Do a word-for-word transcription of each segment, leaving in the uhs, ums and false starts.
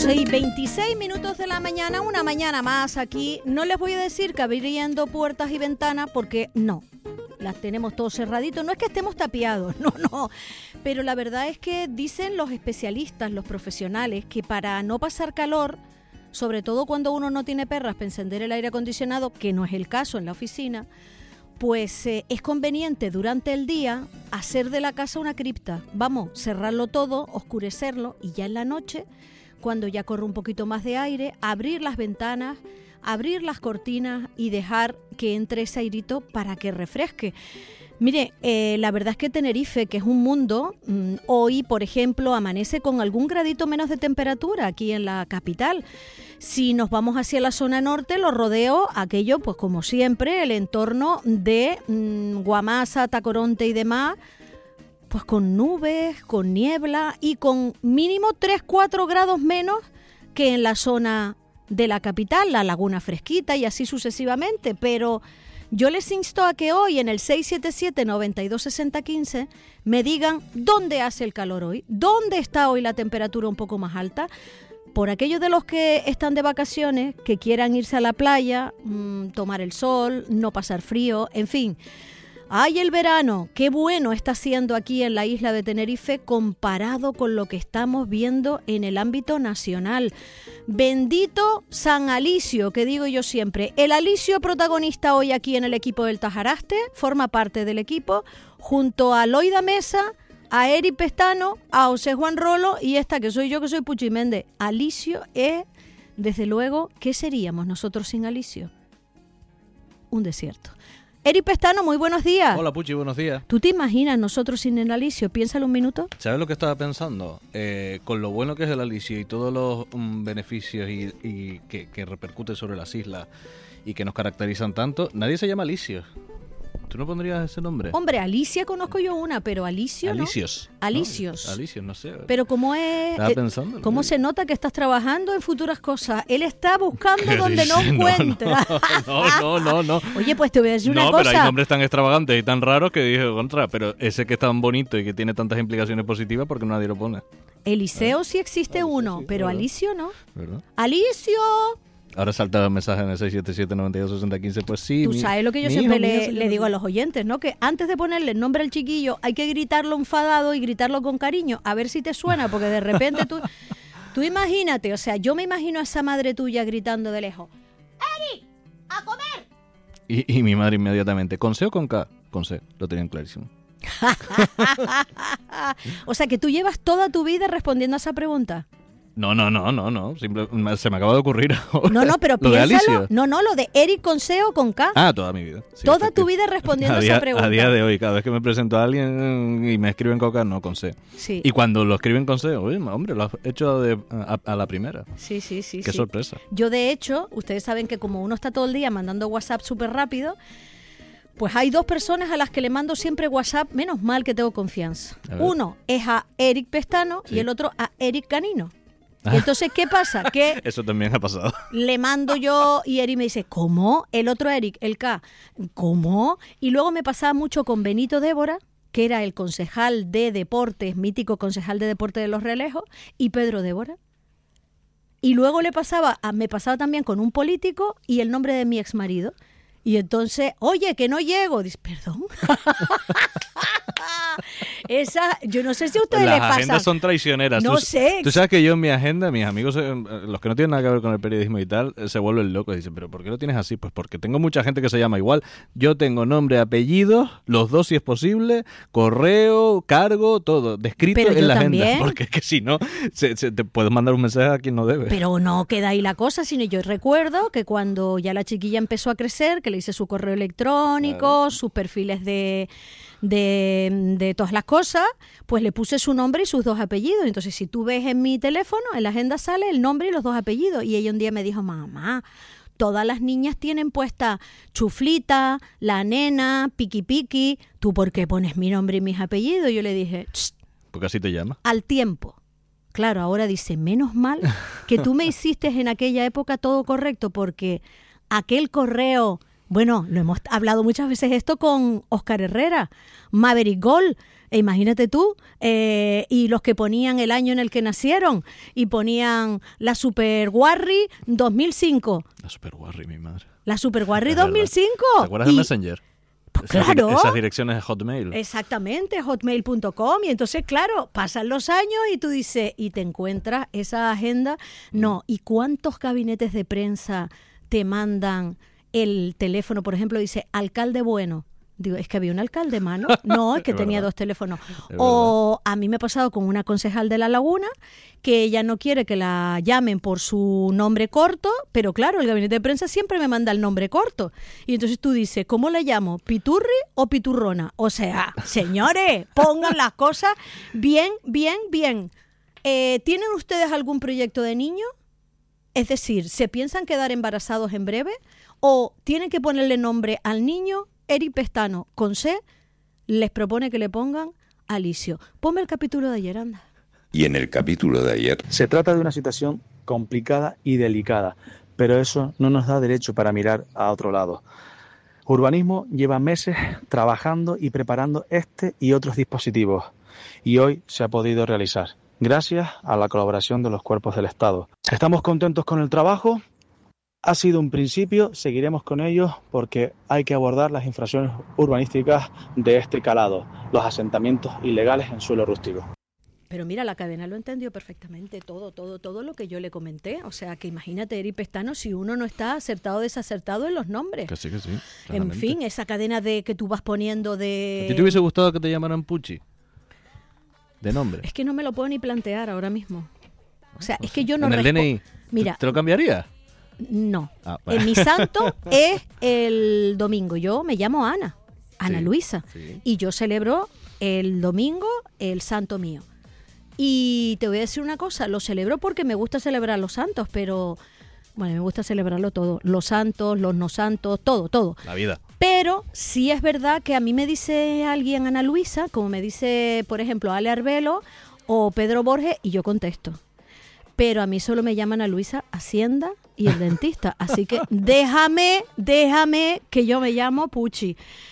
doce y veintiséis minutos de la mañana, una mañana más aquí. No les voy a decir que abriendo puertas y ventanas porque no, las tenemos todos cerraditos. No es que estemos tapiados, no, no. Pero la verdad es que dicen los especialistas, los profesionales, que para no pasar calor, sobre todo cuando uno no tiene perras para encender el aire acondicionado, que no es el caso en la oficina, pues eh, es conveniente durante el día hacer de la casa una cripta. Vamos, cerrarlo todo, oscurecerlo y ya en la noche, cuando ya corre un poquito más de aire, abrir las ventanas, abrir las cortinas y dejar que entre ese airito para que refresque. Mire, eh, la verdad es que Tenerife, que es un mundo, mmm, hoy, por ejemplo, amanece con algún gradito menos de temperatura aquí en la capital. Si nos vamos hacia la zona norte, lo rodeo aquello, pues como siempre, el entorno de mmm, Guamasa, Tacoronte y demás, pues con nubes, con niebla y con mínimo tres a cuatro grados menos que en la zona de la capital, la Laguna Fresquita y así sucesivamente, pero yo les insto a que hoy en el seis siete siete, noventa y dos, sesenta, quince me digan dónde hace el calor hoy, dónde está hoy la temperatura un poco más alta. Por aquellos de los que están de vacaciones, que quieran irse a la playa, mmm, tomar el sol, no pasar frío, en fin. ¡Ay, el verano! ¡Qué bueno está siendo aquí en la isla de Tenerife comparado con lo que estamos viendo en el ámbito nacional! Bendito San Alicio, que digo yo siempre. El Alicio protagonista hoy aquí en el equipo del Tajaraste, forma parte del equipo, junto a Loida Mesa, a Eri Pestano, a José Juan Rolo y esta que soy yo, que soy Puchi Méndez. Alicio es, desde luego, ¿qué seríamos nosotros sin Alicio? Un desierto. Eri Pestano, muy buenos días. Hola Puchi, buenos días. ¿Tú te imaginas nosotros sin el Alicio? Piénsalo un minuto. ¿Sabes lo que estaba pensando? Eh, con lo bueno que es el Alicio y todos los um, beneficios y, y que, que repercuten sobre las islas y que nos caracterizan tanto, nadie se llama Alicio. ¿Tú no pondrías ese nombre? Hombre, Alicia conozco yo una, pero Alicio no. Alicios. Alicios. No, Alicios, no sé. Pero como es... Estaba pensando. ¿Cómo se nota que estás trabajando en futuras cosas? Él está buscando donde dice? no encuentra. No, no, no, no. Oye, pues te voy a decir una no, cosa. No, pero hay nombres tan extravagantes y tan raros que dije contra, pero ese que es tan bonito y que tiene tantas implicaciones positivas, ¿por qué nadie lo pone? Eliseo ¿Eh? sí existe Eliseo, uno, sí, pero ¿verdad? Alicio no. ¿Verdad? ¡Alicio! Ahora salta el mensaje en el seis siete siete, noventa y dos, sesenta, quince, pues sí. Tú mi, sabes lo que yo siempre hijo, le, le digo a los oyentes, ¿no? Que antes de ponerle el nombre al chiquillo hay que gritarlo enfadado y gritarlo con cariño, a ver si te suena, porque de repente tú... Tú imagínate, o sea, yo me imagino a esa madre tuya gritando de lejos, ¡Eri, a comer! Y, y mi madre inmediatamente, ¿con C o con K? Con C, lo tenían clarísimo. O sea, que tú llevas toda tu vida respondiendo a esa pregunta. No, no, no, no, no. Simple, se me acaba de ocurrir ahora. No, no, pero piénsalo. No, no, lo de Eric con C o con K. Ah, toda mi vida. Sí, toda tu vida respondiendo a, a día, esa pregunta. A día de hoy, cada vez que me presento a alguien y me escriben con K, no, con C. Sí. Y cuando lo escriben con C, oye, hombre, lo has hecho de, a, a la primera. Sí, sí, sí. Qué sí. sorpresa. Yo, de hecho, ustedes saben que como uno está todo el día mandando WhatsApp súper rápido, pues hay dos personas a las que le mando siempre WhatsApp, menos mal que tengo confianza. Uno es a Eric Pestano sí. y el otro a Eric Canino. Y entonces, ¿qué pasa? Que eso también ha pasado. Le mando yo y Eric me dice, ¿cómo? El otro Eric, el K, ¿cómo? Y luego me pasaba mucho con Benito Débora, que era el concejal de deportes, mítico concejal de deportes de Los Realejos, y Pedro Débora. Y luego le pasaba, me pasaba también con un político y el nombre de mi exmarido. Y entonces, oye, que no llego. Dice, perdón. Esa, yo no sé si a ustedes les pasa. Las agendas son traicioneras. No tú, sé. Tú sabes que yo en mi agenda, mis amigos, eh, los que no tienen nada que ver con el periodismo y tal, eh, se vuelven locos. Dicen, ¿pero por qué lo tienes así? Pues porque tengo mucha gente que se llama igual. Yo tengo nombre, apellido, los dos si es posible, correo, cargo, todo, descrito Pero en la también. agenda. Porque es que si no, se, se, te puedes mandar un mensaje a quien no debe. Pero no queda ahí la cosa, sino yo recuerdo que cuando ya la chiquilla empezó a crecer, que le hice su correo electrónico, claro. sus perfiles de... De, de todas las cosas, pues le puse su nombre y sus dos apellidos. Entonces, si tú ves en mi teléfono, en la agenda sale el nombre y los dos apellidos. Y ella un día me dijo, mamá, todas las niñas tienen puesta Chuflita, la nena, Piqui Piqui. ¿Tú por qué pones mi nombre y mis apellidos? Yo le dije, porque así te llama. Al tiempo. Claro, ahora dice, menos mal que tú me hiciste en aquella época todo correcto, porque aquel correo... Bueno, lo hemos hablado muchas veces esto con Óscar Herrera, Maverick Gol, E imagínate tú, eh, y los que ponían el año en el que nacieron, y ponían la Super Warri dos mil cinco. La Super Warri, mi madre. La Super Warri Es dos mil cinco. ¿Te acuerdas y, de Messenger? Pues Esas, claro. esas direcciones de Hotmail. Exactamente, hotmail punto com. Y entonces, claro, pasan los años y tú dices, y te encuentras esa agenda. No, ¿y cuántos gabinetes de prensa te mandan el teléfono? Por ejemplo, dice, alcalde bueno. Digo, ¿es que había un alcalde mano? No, es que Es tenía verdad. dos teléfonos. Es O a mí me ha pasado con una concejal de La Laguna que ella no quiere que la llamen por su nombre corto, pero claro, el gabinete de prensa siempre me manda el nombre corto. Y entonces tú dices, ¿cómo la llamo? ¿Piturri o Piturrona? O sea, señores, pongan las cosas bien, bien, bien. Eh, ¿Tienen ustedes algún proyecto de niño? Es decir, ¿se piensan quedar embarazados en breve? ¿O tienen que ponerle nombre al niño? Eric Pestano, con C, les propone que le pongan Alicio. Ponme el capítulo de ayer, anda. Y en el capítulo de ayer, Se trata de una situación complicada y delicada, pero eso no nos da derecho para mirar a otro lado. Urbanismo lleva meses trabajando y preparando este y otros dispositivos, y hoy se ha podido realizar, gracias a la colaboración de los cuerpos del Estado. ¿Estamos contentos con el trabajo? Ha sido un principio, seguiremos con ellos porque hay que abordar las infracciones urbanísticas de este calado, los asentamientos ilegales en suelo rústico. Pero mira, la cadena lo entendió perfectamente, todo, todo, todo lo que yo le comenté. O sea, que imagínate, Eric Pestano, si uno no está acertado o desacertado en los nombres. Que sí, que sí. En claramente. fin, esa cadena de que tú vas poniendo de... ¿A ti te hubiese gustado que te llamaran Pucci? De nombre. Es que no me lo puedo ni plantear ahora mismo. O sea, Pues es que sí. yo no ¿En el respo- D N I? Mira, ¿Te lo cambiaría? no. Ah, bueno. En mi santo es el domingo. Yo me llamo Ana, Ana Sí, Luisa. sí. Y yo celebro el domingo el santo mío. Y te voy a decir una cosa, lo celebro porque me gusta celebrar los santos, pero bueno, me gusta celebrarlo todo. Los santos, los no santos, todo, todo. La vida. Pero sí es verdad que a mí me dice alguien Ana Luisa, como me dice, por ejemplo, Ale Arbelo o Pedro Borges, y yo contesto. Pero a mí solo me llaman a Luisa Hacienda y el dentista. Así que déjame, déjame que yo me llamo Pucci.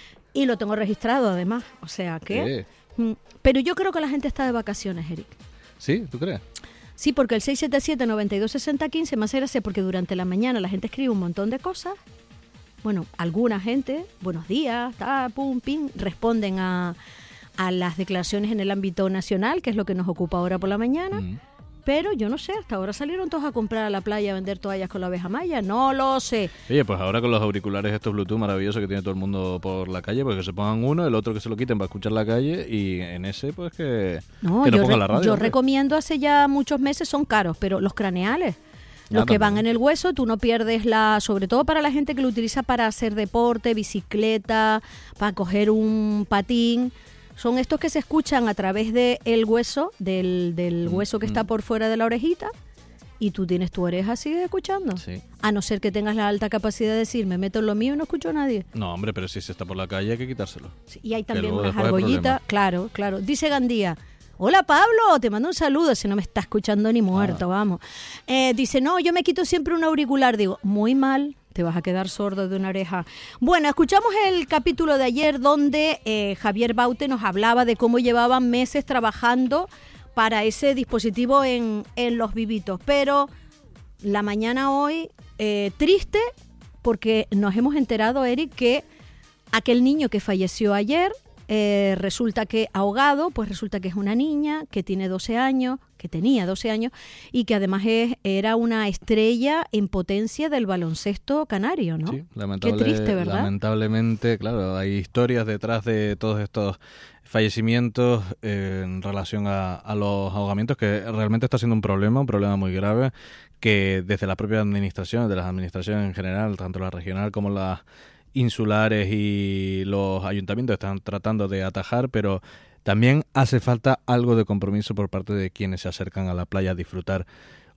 Y lo tengo registrado además. O sea que... Mm, Pero yo creo que la gente está de vacaciones, Eric. ¿Sí? ¿Tú crees? Sí, porque el seis siete siete, nueve dos seis cero, uno cinco me hace gracia porque durante la mañana la gente escribe un montón de cosas. Bueno, alguna gente, buenos días, ta, pum, pim, responden a, a las declaraciones en el ámbito nacional, que es lo que nos ocupa ahora por la mañana. Mm. Pero yo no sé, hasta ahora salieron todos a comprar a la playa a vender toallas con la abeja maya. No lo sé. Oye, pues ahora con los auriculares estos Bluetooth maravillosos que tiene todo el mundo por la calle, pues que se pongan uno, el otro que se lo quiten para escuchar la calle y en ese pues que No, que no yo, pongan re- la radio. yo hombre. recomiendo hace ya muchos meses, son caros, pero los craneales, los Ah, que van también. en el hueso, tú no pierdes la, sobre todo para la gente que lo utiliza para hacer deporte, bicicleta, para coger un patín. Son estos que se escuchan a través del hueso, del, del Mm, hueso que mm. está por fuera de la orejita, y tú tienes tu oreja, sigues escuchando. Sí. A no ser que tengas la alta capacidad de decir, me meto en lo mío y no escucho a nadie. No, hombre, pero si se está por la calle hay que quitárselo. Sí, y hay Que también luego unas después hay argollitas, problemas. claro, claro. Dice Gandía, hola Pablo, te mando un saludo, si no me está escuchando ni muerto, Ah. vamos. Eh, dice, no, yo me quito siempre un auricular. Digo, muy mal, te vas a quedar sordo de una oreja. Bueno, escuchamos el capítulo de ayer donde eh, Javier Baute nos hablaba de cómo llevaban meses trabajando para ese dispositivo en, en los vivitos, pero la mañana hoy, eh, triste, porque nos hemos enterado, Eric, que aquel niño que falleció ayer, eh, resulta que ahogado, pues resulta que es una niña que tiene doce años, que tenía doce años, y que además es, era una estrella en potencia del baloncesto canario, ¿no? Sí, lamentable, Qué triste, ¿verdad? Lamentablemente, claro, hay historias detrás de todos estos fallecimientos eh, en relación a, a los ahogamientos, que realmente está siendo un problema, un problema muy grave, que desde la propia administración, de las administraciones en general, tanto la regional como las insulares y los ayuntamientos están tratando de atajar, pero también hace falta algo de compromiso por parte de quienes se acercan a la playa a disfrutar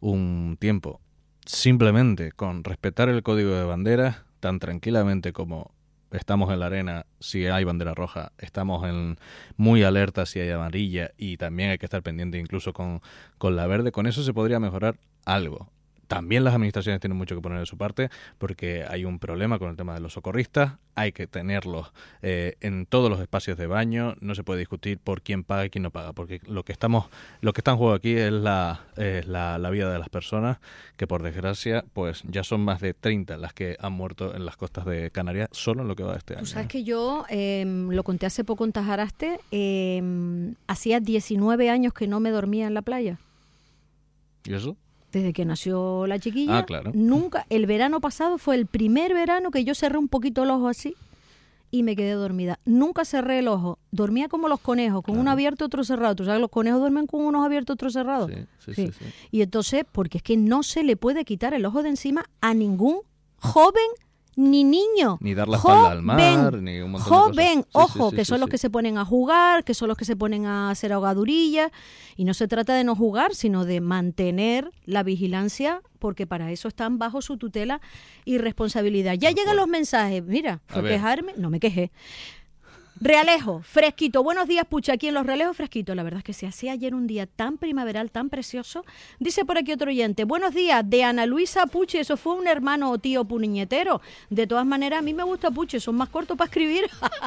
un tiempo. Simplemente con respetar el código de banderas tan tranquilamente como estamos en la arena si hay bandera roja, estamos en muy alerta si hay amarilla y también hay que estar pendiente incluso con, con la verde. Con eso se podría mejorar algo. también las administraciones tienen mucho que poner de su parte, porque hay un problema con el tema de los socorristas, hay que tenerlos eh, en todos los espacios de baño, no se puede discutir por quién paga y quién no paga, porque lo que estamos, lo que está en juego aquí es la, es la, la vida de las personas, que por desgracia, pues ya son más de treinta las que han muerto en las costas de Canarias, solo en lo que va de este año. Tú sabes que yo, eh, lo conté hace poco en Tajaraste, eh, hacía diecinueve años que no me dormía en la playa. ¿Y eso? Desde que nació la chiquilla, Ah, claro. nunca, el verano pasado fue el primer verano que yo cerré un poquito el ojo así y me quedé dormida. Nunca cerré el ojo, dormía como los conejos, con Claro. uno abierto y otro cerrado. ¿Tú sabes? Los conejos duermen con unos abiertos y otros cerrados. Sí, sí, sí, sí. Y entonces, porque es que no se le puede quitar el ojo de encima a ningún joven ni niño. Ni dar la espalda al mar, Joven, ni un montón de joven, cosas. Sí, ojo, sí, sí, que sí, son sí. los que se ponen a jugar, que son los que se ponen a hacer ahogadurillas. Y no se trata de no jugar, sino de mantener la vigilancia, porque para eso están bajo su tutela y responsabilidad. Ya llegan los mensajes. Mira, A fue ver. quejarme, no me quejé. Realejo, fresquito. Buenos días, Pucha. Aquí en Los Realejos, fresquito. La verdad es que se hacía ayer un día tan primaveral, tan precioso. Dice por aquí otro oyente. Buenos días, de Ana Luisa Puchi. Eso fue un hermano o tío puñetero. De todas maneras, a mí me gusta Puchi. Son más cortos para escribir.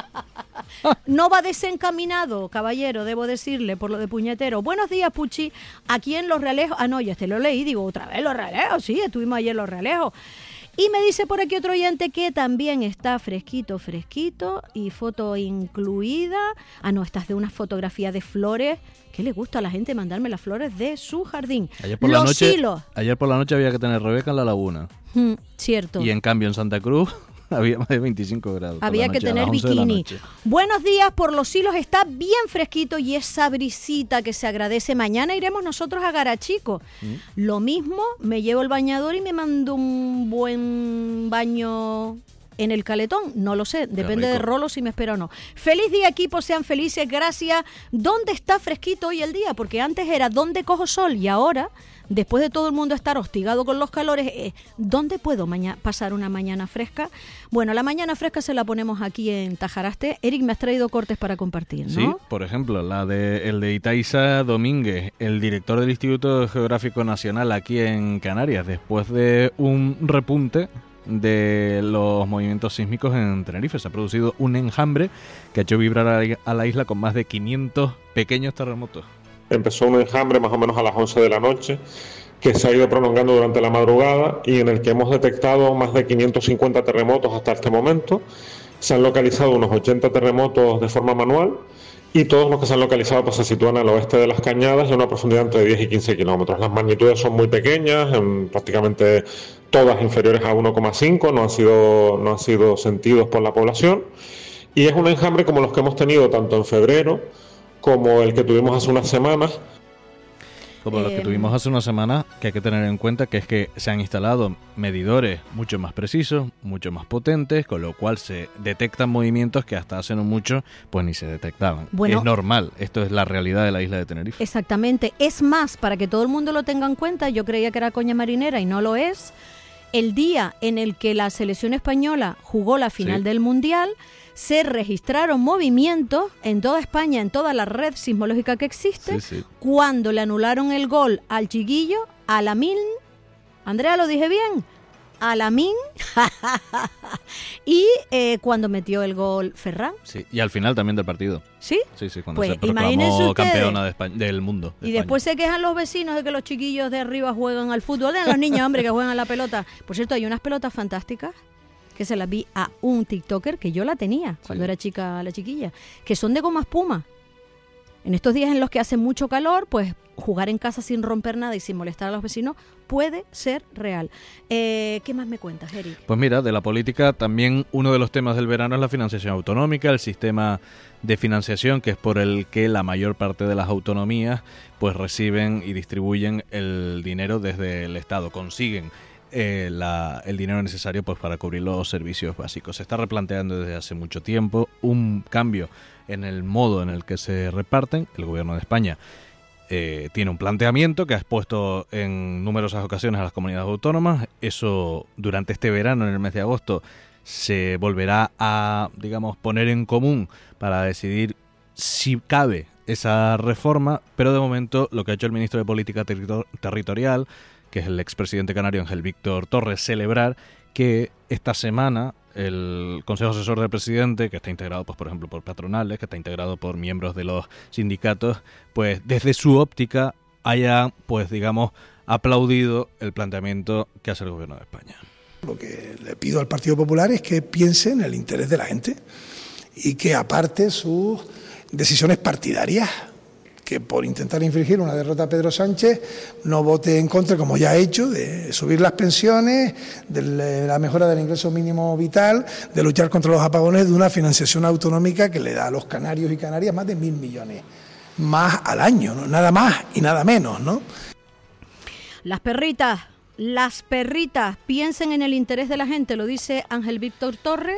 No va desencaminado, caballero, debo decirle, por lo de puñetero. Buenos días, Puchi. Aquí en Los Realejos. Ah, no, ya este lo leí. Digo, otra vez Los Realejos. Sí, estuvimos ayer en Los Realejos. Y me dice por aquí otro oyente que también está fresquito, fresquito y foto incluida. Ah, no, esta es de una fotografía de flores. ¿Qué le gusta a la gente mandarme las flores de su jardín? Ayer por, Los la noche, hilos. ayer por la noche había que tener Rebeca en la laguna. Mm, cierto. Y en cambio en Santa Cruz había más de veinticinco grados. por Había la que noche, a tener las once de la bikini. noche. Buenos días, por Los Hilos está bien fresquito y esa brisita que se agradece. Mañana iremos nosotros a Garachico. Mm. Lo mismo, me llevo el bañador y me mando un buen baño en el Caletón. No lo sé, depende de rico. Rolo si me espera o no. Feliz día, equipo, sean felices, gracias. ¿Dónde está fresquito hoy el día? Porque antes era ¿dónde cojo sol? Y ahora, después de todo el mundo estar hostigado con los calores, eh, ¿dónde puedo maña- pasar una mañana fresca? Bueno, la mañana fresca se la ponemos aquí en Tajaraste. Eric, me has traído cortes para compartir, ¿no? Sí, por ejemplo, la de, el de Itaiza Domínguez, el director del Instituto Geográfico Nacional aquí en Canarias, después de un repunte de los movimientos sísmicos en Tenerife. Se ha producido un enjambre que ha hecho vibrar a la- a la isla con más de quinientos pequeños terremotos. Empezó un enjambre más o menos a las once de la noche, que se ha ido prolongando durante la madrugada y en el que hemos detectado más de quinientos cincuenta terremotos hasta este momento. Se han localizado unos ochenta terremotos de forma manual y todos los que se han localizado pues, se sitúan al oeste de las Cañadas y a una profundidad entre diez y quince kilómetros. Las magnitudes son muy pequeñas, en prácticamente todas inferiores a uno coma cinco, no han sido, no han sido sentidos por la población. Y es un enjambre como los que hemos tenido tanto en febrero como el que tuvimos hace unas semanas. Como los que Eh, tuvimos hace una semana, que hay que tener en cuenta que es que se han instalado medidores mucho más precisos, mucho más potentes, con lo cual se detectan movimientos que hasta hace no mucho pues ni se detectaban. Bueno, es normal, esto es la realidad de la isla de Tenerife. Exactamente. Es más, para que todo el mundo lo tenga en cuenta, yo creía que era coña marinera y no lo es. El día en el que la selección española jugó la final Sí. del Mundial, se registraron movimientos en toda España, en toda la red sismológica que existe, Sí, sí. cuando le anularon el gol al chiquillo, a Lamin. Andrea, ¿lo dije bien? A Lamin. Y eh, cuando metió el gol Ferran. Sí, y al final también del partido. ¿Sí? Sí, sí, cuando Pues, se imagínense proclamó ustedes. campeona de España- del mundo. de Y España. después se quejan los vecinos de que los chiquillos de arriba juegan al fútbol. De los niños, hombre, que juegan a la pelota. Por cierto, hay unas pelotas fantásticas que se las vi a un TikToker que yo la tenía cuando Sí. era chica, la chiquilla, que son de goma espuma. En estos días en los que hace mucho calor, pues jugar en casa sin romper nada y sin molestar a los vecinos puede ser real. Eh, ¿Qué más me cuentas, Eric? Pues mira, de la política también uno de los temas del verano es la financiación autonómica, el sistema de financiación que es por el que la mayor parte de las autonomías pues reciben y distribuyen el dinero desde el Estado, consiguen eh, la, el dinero necesario pues para cubrir los servicios básicos. Se está replanteando desde hace mucho tiempo un cambio en el modo en el que se reparten. El gobierno de España Eh, tiene un planteamiento que ha expuesto en numerosas ocasiones a las comunidades autónomas. Eso durante este verano, en el mes de agosto, se volverá a, digamos, poner en común para decidir si cabe esa reforma, pero de momento lo que ha hecho el ministro de Política Territor- Territorial, que es el expresidente canario Ángel Víctor Torres, celebrar que esta semana el Consejo Asesor del Presidente, que está integrado, pues por ejemplo, por patronales, que está integrado por miembros de los sindicatos, pues desde su óptica haya, pues digamos, aplaudido el planteamiento que hace el Gobierno de España. Lo que le pido al Partido Popular es que piense en el interés de la gente y que aparte sus decisiones partidarias, que por intentar infringir una derrota a Pedro Sánchez no vote en contra, como ya ha hecho, de subir las pensiones, de la mejora del ingreso mínimo vital, de luchar contra los apagones, de una financiación autonómica que le da a los canarios y canarias más de mil millones más al año, ¿no? Nada más y nada menos, ¿no? Las perritas, las perritas piensen en el interés de la gente, lo dice Ángel Víctor Torres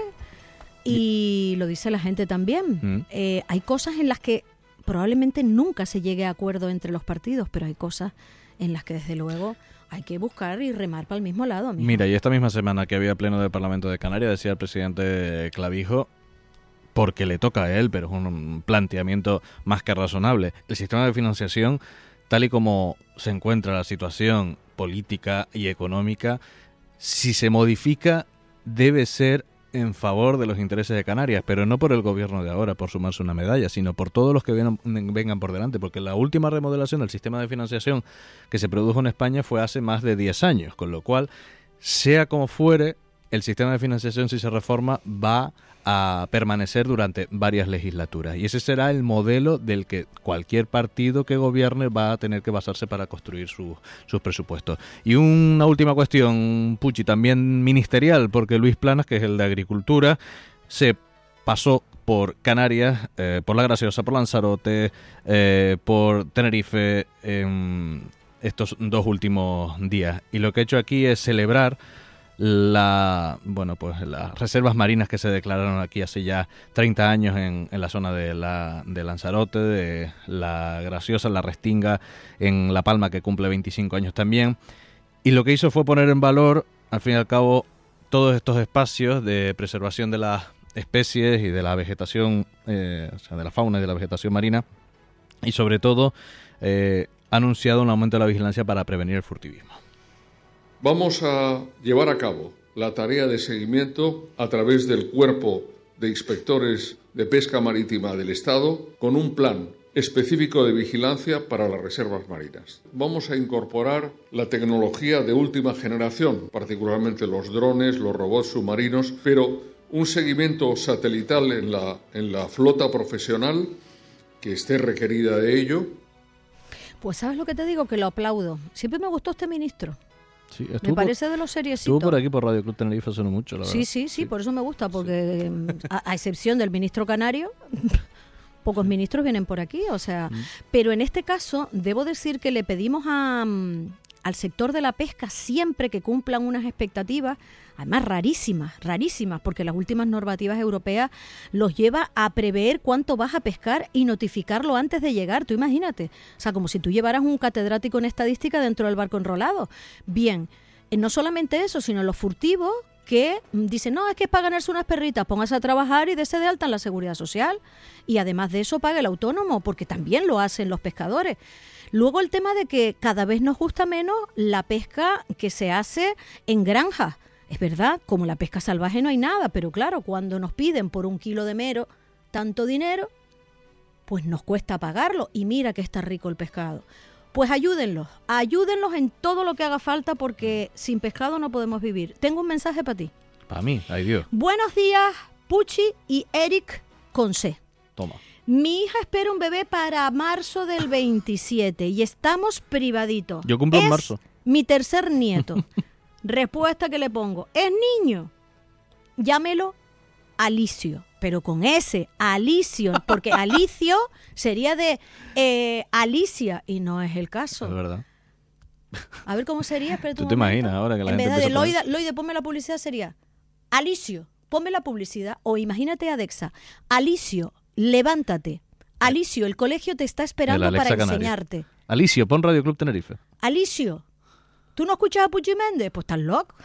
y lo dice la gente también. Mm. Eh, hay cosas en las que probablemente nunca se llegue a acuerdo entre los partidos, pero hay cosas en las que desde luego hay que buscar y remar para el mismo lado. Mijo. Mira, y esta misma semana que había pleno del Parlamento de Canarias, decía el presidente Clavijo, porque le toca a él, pero es un planteamiento más que razonable. El sistema de financiación, tal y como se encuentra la situación política y económica, si se modifica, debe ser en favor de los intereses de Canarias, pero no por el gobierno de ahora, por sumarse una medalla, sino por todos los que vengan, vengan por delante, porque la última remodelación del sistema de financiación que se produjo en España fue hace más de diez años, con lo cual, sea como fuere, el sistema de financiación, si se reforma, va a permanecer durante varias legislaturas. Y ese será el modelo del que cualquier partido que gobierne va a tener que basarse para construir su, sus presupuestos. Y una última cuestión, Puchi, también ministerial, porque Luis Planas, que es el de Agricultura, se pasó por Canarias, eh, por La Graciosa, por Lanzarote, eh, por Tenerife en estos dos últimos días. Y lo que ha hecho aquí es celebrar la bueno pues las reservas marinas que se declararon aquí hace ya treinta años en, en la zona de la de Lanzarote, de La Graciosa, La Restinga, en La Palma, que cumple veinticinco años también. Y lo que hizo fue poner en valor, al fin y al cabo, todos estos espacios de preservación de las especies y de la vegetación, eh, o sea, de la fauna y de la vegetación marina, y sobre todo eh, ha anunciado un aumento de la vigilancia para prevenir el furtivismo. Vamos a llevar a cabo la tarea de seguimiento a través del Cuerpo de Inspectores de Pesca Marítima del Estado con un plan específico de vigilancia para las reservas marinas. Vamos a incorporar la tecnología de última generación, particularmente los drones, los robots submarinos, pero un seguimiento satelital en la, en la flota profesional que esté requerida de ello. Pues ¿sabes lo que te digo? Que lo aplaudo. Siempre me gustó este ministro. Sí, me parece de los seriecitos. Estuvo por aquí por Radio Club Tenerife hace no mucho, la verdad. Sí, sí, sí, sí, por eso me gusta, porque sí. a, a excepción del ministro canario, pocos ministros vienen por aquí, o sea, mm. pero en este caso debo decir que le pedimos a, um, al sector de la pesca siempre que cumplan unas expectativas, además rarísimas, rarísimas, porque las últimas normativas europeas los lleva a prever cuánto vas a pescar y notificarlo antes de llegar. Tú imagínate, o sea, como si tú llevaras un catedrático en estadística dentro del barco enrolado. Bien, eh, no solamente eso, sino los furtivos que dicen, no, es que es para ganarse unas perritas, póngase a trabajar y dese de alta en la Seguridad Social. Y además de eso paga el autónomo, porque también lo hacen los pescadores. Luego el tema de que cada vez nos gusta menos la pesca que se hace en granjas. Es verdad, como la pesca salvaje no hay nada, pero claro, cuando nos piden por un kilo de mero tanto dinero, pues nos cuesta pagarlo. Y mira que está rico el pescado. Pues ayúdenlos, ayúdenlos en todo lo que haga falta, porque sin pescado no podemos vivir. Tengo un mensaje para ti. Para mí, ay Dios. Buenos días, Puchi y Eric con C. Toma. Mi hija espera un bebé para marzo del veintisiete y estamos privaditos. Yo cumplo es en marzo. Mi tercer nieto. Respuesta que le pongo, ¿es niño? Llámelo Alicio, pero con S, Alicio, porque Alicio sería de eh, Alicia y no es el caso. Es verdad. A ver cómo sería, espérate un ¿Tú te momento. imaginas ahora que la en gente vez de empieza a Loida, poner... Loida, ponme la publicidad, sería Alicio, ponme la publicidad, o imagínate a Dexa, Alicio, levántate. Alicio, el colegio te está esperando para Canario. enseñarte. Alicio, pon Radio Club Tenerife. Alicio, ¿tú no escuchas a Puchi Méndez? Pues estás loco.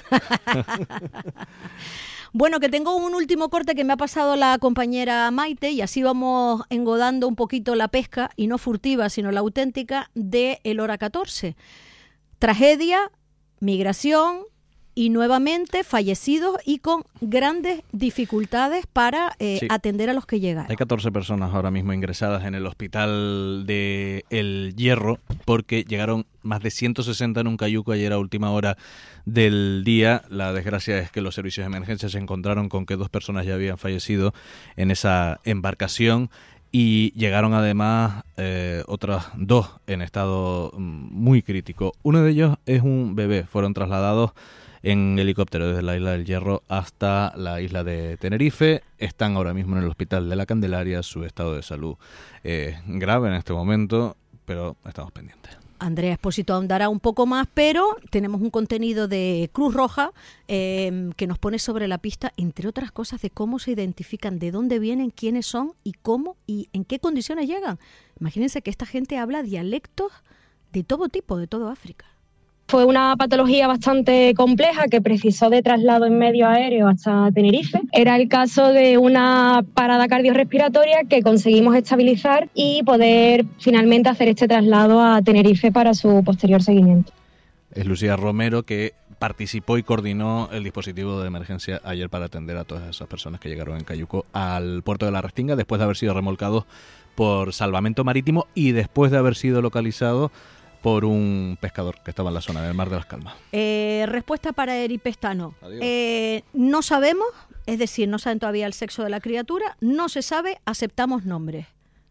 Bueno, que tengo un último corte que me ha pasado la compañera Maite y así vamos engodando un poquito la pesca, y no furtiva, sino la auténtica, de El Hora catorce. Tragedia migración y nuevamente fallecidos y con grandes dificultades para eh, sí. atender a los que llegan. Hay catorce personas ahora mismo ingresadas en el hospital de El Hierro porque llegaron más de ciento sesenta en un cayuco ayer a última hora del día. La desgracia es que los servicios de emergencia se encontraron con que dos personas ya habían fallecido en esa embarcación y llegaron además eh, otras dos en estado muy crítico. Uno de ellos es un bebé. Fueron trasladados en helicóptero desde la isla del Hierro hasta la isla de Tenerife. Están ahora mismo en el hospital de la Candelaria. Su estado de salud es grave en este momento, pero estamos pendientes. Andrea Espósito ahondará un poco más, pero tenemos un contenido de Cruz Roja eh, que nos pone sobre la pista, entre otras cosas, de cómo se identifican, de dónde vienen, quiénes son y cómo y en qué condiciones llegan. Imagínense que esta gente habla dialectos de todo tipo, de toda África. Fue una patología bastante compleja que precisó de traslado en medio aéreo hasta Tenerife. Era el caso de una parada cardiorrespiratoria que conseguimos estabilizar y poder finalmente hacer este traslado a Tenerife para su posterior seguimiento. Es Lucía Romero, que participó y coordinó el dispositivo de emergencia ayer para atender a todas esas personas que llegaron en cayuco al puerto de La Restinga después de haber sido remolcados por Salvamento Marítimo y después de haber sido localizados por un pescador que estaba en la zona del Mar de las Calmas. Eh, respuesta para Eri Pestano. Eh, no sabemos, es decir, no saben todavía el sexo de la criatura, no se sabe, aceptamos nombres.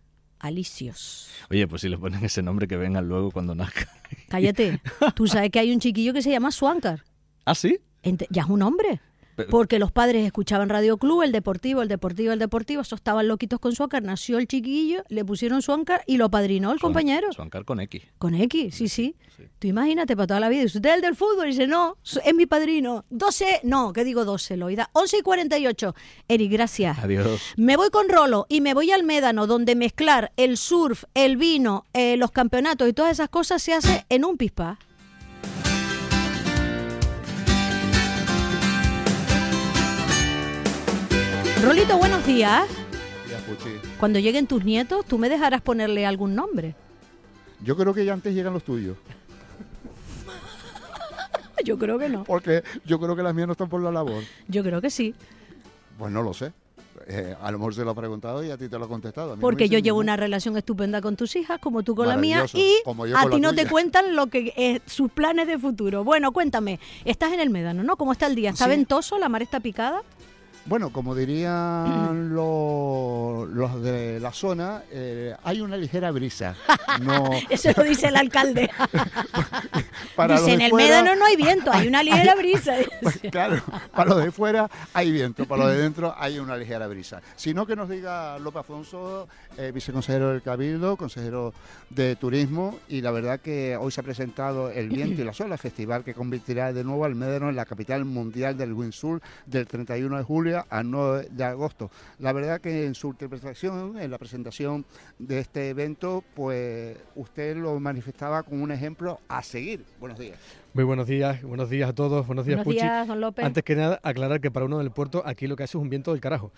Alicios. Oye, pues si le ponen ese nombre que vengan luego cuando nazca. Cállate, tú sabes que hay un chiquillo que se llama Swankar. ¿Ah, sí? Ent- ya es un hombre. Porque los padres escuchaban Radio Club, el Deportivo, el Deportivo, el Deportivo, esos estaban loquitos con Swankar, nació el chiquillo, le pusieron Swankar y lo padrinó el Swan, compañero. Swankar con X. Con X, sí, sí, sí. Tú imagínate para toda la vida. ¿Usted es el del fútbol? Y dice, no, es mi padrino. doce, no, ¿qué digo doce? Loida. once y cuarenta y ocho. Eri, gracias. Adiós. Me voy con Rolo y me voy al Médano, donde mezclar el surf, el vino, eh, los campeonatos y todas esas cosas se hace en un pispá. Rolito, buenos días. Cuando lleguen tus nietos, tú me dejarás ponerle algún nombre. Yo creo que ya antes llegan los tuyos. Yo creo que no. Porque yo creo que las mías no están por la labor. Yo creo que sí. Pues no lo sé. Eh, a lo mejor se lo ha preguntado y a ti te lo ha contestado. Porque no yo llevo ningún... una relación estupenda con tus hijas, como tú con la mía, y a ti no tuya. Te cuentan lo que eh, sus planes de futuro. Bueno, cuéntame, estás en el Médano, ¿no? ¿Cómo está el día? ¿Está sí. ventoso? ¿La mar está picada? Bueno, como dirían los, los de la zona, eh, hay una ligera brisa. No... Eso lo dice el alcalde. Dice, en el fuera, Médano no hay viento, hay una ligera brisa. Pues, claro, para los de fuera hay viento, para los de dentro hay una ligera brisa. Sino que nos diga López Afonso, eh, viceconsejero del Cabildo, consejero de Turismo, y la verdad que hoy se ha presentado el Viento y la Sola, festival que convertirá de nuevo al Médano en la capital mundial del windsurf del treinta y uno de julio al nueve de agosto. La verdad que en su interpretación, en la presentación de este evento, pues usted lo manifestaba como un ejemplo a seguir. Buenos días. Muy buenos días, buenos días a todos, buenos días, buenos Puchi. Días, don López. Antes que nada, aclarar que para uno del puerto aquí lo que hace es un viento del carajo.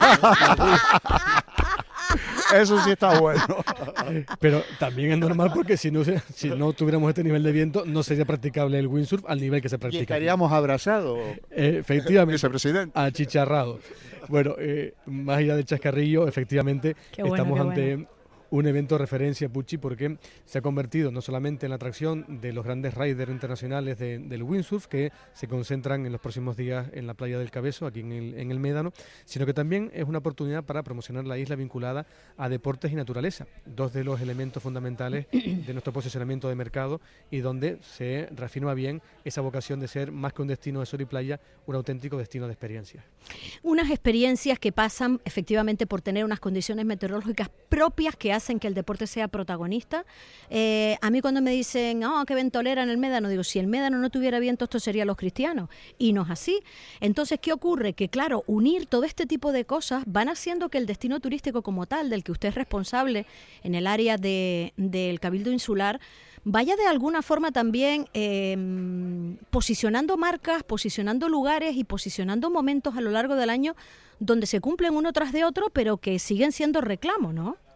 Eso sí está bueno. Pero también es normal porque si no, si no tuviéramos este nivel de viento no sería practicable el windsurf al nivel que se practica. Y estaríamos abrazados. Eh, efectivamente. Vicepresidente. Achicharrados. Bueno, eh, más allá del chascarrillo, efectivamente qué bueno, estamos qué ante... bueno. un evento de referencia, Puchi, porque se ha convertido no solamente en la atracción de los grandes riders internacionales de, del windsurf que se concentran en los próximos días en la playa del Cabezo, aquí en el, en el Médano, sino que también es una oportunidad para promocionar la isla vinculada a deportes y naturaleza, dos de los elementos fundamentales de nuestro posicionamiento de mercado y donde se reafirma bien esa vocación de ser más que un destino de sol y playa, un auténtico destino de experiencias. Unas experiencias que pasan efectivamente por tener unas condiciones meteorológicas propias que hacen que el deporte sea protagonista. Eh, a mí cuando me dicen, oh, qué ventolera en el Médano, digo, si el Médano no tuviera viento, esto sería los cristianos. Y no es así. Entonces, ¿qué ocurre? Que claro, unir todo este tipo de cosas van haciendo que el destino turístico como tal, del que usted es responsable en el área de, del Cabildo Insular, vaya de alguna forma también eh, posicionando marcas, posicionando lugares y posicionando momentos a lo largo del año donde se cumplen uno tras de otro, pero que siguen siendo reclamo, ¿no?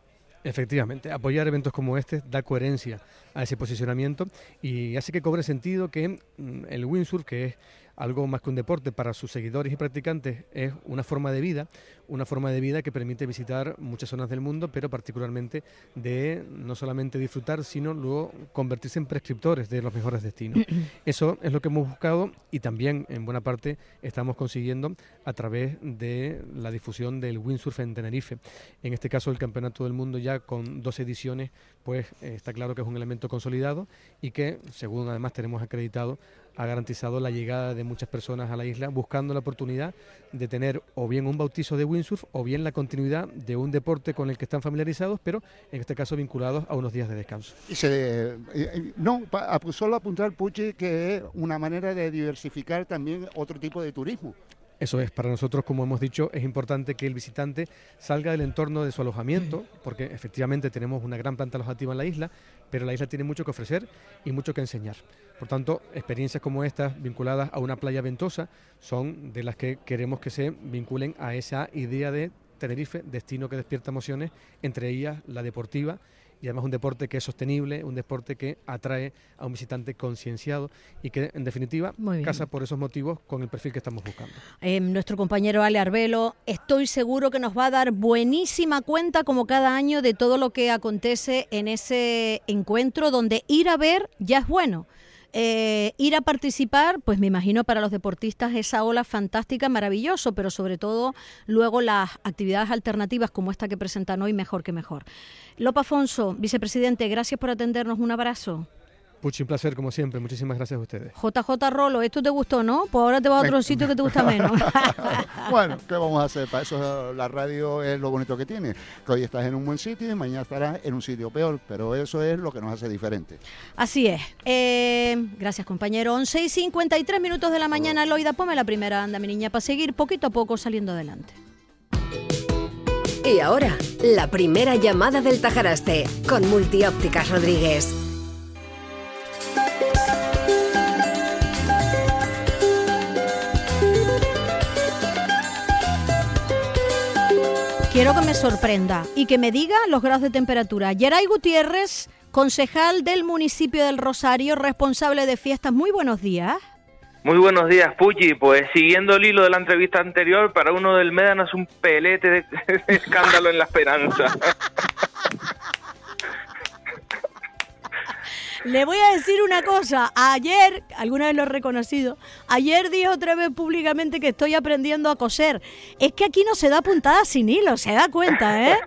Efectivamente, apoyar eventos como este da coherencia a ese posicionamiento y hace que cobre sentido que mm, el windsurf, que es algo más que un deporte para sus seguidores y practicantes, es una forma de vida, una forma de vida que permite visitar muchas zonas del mundo, pero particularmente de no solamente disfrutar, sino luego convertirse en prescriptores de los mejores destinos. Eso es lo que hemos buscado y también en buena parte estamos consiguiendo a través de la difusión del windsurf en Tenerife. En este caso el Campeonato del Mundo ya con dos ediciones, pues eh, está claro que es un elemento consolidado y que, según además tenemos acreditado, ha garantizado la llegada de muchas personas a la isla buscando la oportunidad de tener o bien un bautizo de windsurf o bien la continuidad de un deporte con el que están familiarizados, pero en este caso vinculados a unos días de descanso. Y se, eh, no, pa, solo apuntar, Puchi, que es una manera de diversificar también otro tipo de turismo. Eso es, para nosotros, como hemos dicho, es importante que el visitante salga del entorno de su alojamiento, porque efectivamente tenemos una gran planta alojativa en la isla, pero la isla tiene mucho que ofrecer y mucho que enseñar. Por tanto, experiencias como estas, vinculadas a una playa ventosa, son de las que queremos que se vinculen a esa idea de Tenerife, destino que despierta emociones, entre ellas la deportiva, y además un deporte que es sostenible, un deporte que atrae a un visitante concienciado y que, en definitiva, casa por esos motivos con el perfil que estamos buscando. Eh, nuestro compañero Ale Arbelo, estoy seguro que nos va a dar buenísima cuenta, como cada año, de todo lo que acontece en ese encuentro, donde ir a ver ya es bueno. Eh, ir a participar, pues me imagino para los deportistas esa ola fantástica, maravilloso, pero sobre todo luego las actividades alternativas como esta que presentan hoy, mejor que mejor. Lope Afonso, vicepresidente, gracias por atendernos, un abrazo. Puchi, un placer como siempre, muchísimas gracias a ustedes. J J Rolo, esto te gustó, ¿no? Pues ahora te vas a otro sitio que te gusta menos. Bueno, ¿qué vamos a hacer? Para eso la radio es lo bonito que tiene, que hoy estás en un buen sitio y mañana estarás en un sitio peor, pero eso es lo que nos hace diferente. Así es. Eh, gracias, compañero. once y cincuenta y tres minutos de la mañana, Loida, ponme la primera, anda, mi niña, para seguir poquito a poco saliendo adelante. Y ahora, la primera llamada del Tajaraste, con Multiópticas Rodríguez. Quiero que me sorprenda y que me diga los grados de temperatura. Yeray Gutiérrez, concejal del municipio del Rosario, responsable de fiestas. Muy buenos días. Muy buenos días, Puchi. Pues siguiendo el hilo de la entrevista anterior, para uno del Médano es un pelete de, de escándalo en La Esperanza. Le voy a decir una cosa, ayer, alguna vez lo he reconocido, ayer dije otra vez públicamente que estoy aprendiendo a coser. Es que aquí no se da puntada sin hilo, se da cuenta, ¿eh?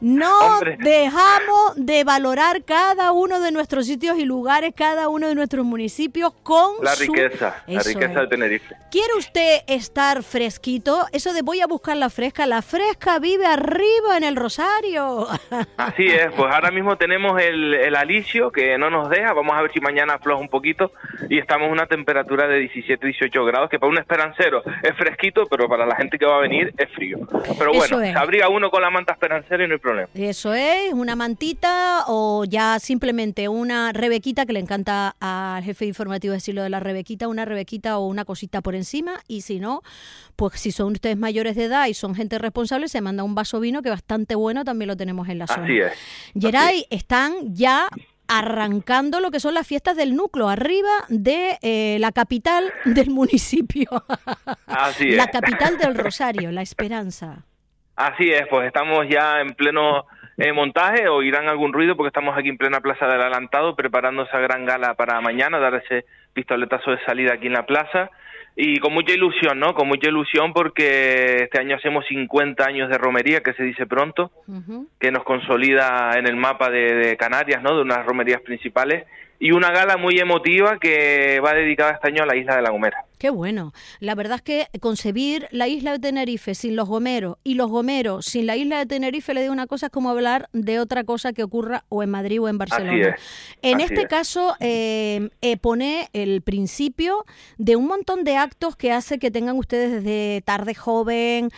No Hombre. dejamos de valorar cada uno de nuestros sitios y lugares, cada uno de nuestros municipios con la su... riqueza, Eso la riqueza es. de Tenerife. ¿Quiere usted estar fresquito? Eso de voy a buscar la fresca, la fresca vive arriba en el Rosario. Así es, pues ahora mismo tenemos el, el alisio que no nos deja. Vamos a ver si mañana afloja un poquito y estamos a una temperatura de diecisiete, dieciocho grados, que para un esperancero es fresquito, pero para la gente que va a venir es frío. Pero bueno, se abriga uno con la manta esperancera y no hay problema. Eso es, una mantita o ya simplemente una rebequita, que le encanta al jefe informativo decirlo de la rebequita, una rebequita o una cosita por encima, y si no, pues si son ustedes mayores de edad y son gente responsable, se manda un vaso vino que bastante bueno, también lo tenemos en la zona. Así es. Yeray, están ya arrancando lo que son las fiestas del núcleo, arriba de eh, la capital del municipio. Así es. La capital del Rosario, La Esperanza. Así es, pues estamos ya en pleno eh, montaje, oirán algún ruido porque estamos aquí en plena Plaza del Adelantado preparando esa gran gala para mañana, dar ese pistoletazo de salida aquí en la plaza. Y con mucha ilusión, ¿no? Con mucha ilusión porque este año hacemos cincuenta años de romería, que se dice pronto, uh-huh. que nos consolida en el mapa de, de Canarias, ¿no? De unas romerías principales. Y una gala muy emotiva que va dedicada este año a la isla de La Gomera. Qué bueno. La verdad es que concebir la isla de Tenerife sin los gomeros y los gomeros sin la isla de Tenerife, le digo una cosa, es como hablar de otra cosa que ocurra o en Madrid o en Barcelona. Así es, en así este es. caso eh, eh, pone el principio de un montón de actos que hace que tengan ustedes desde tarde joven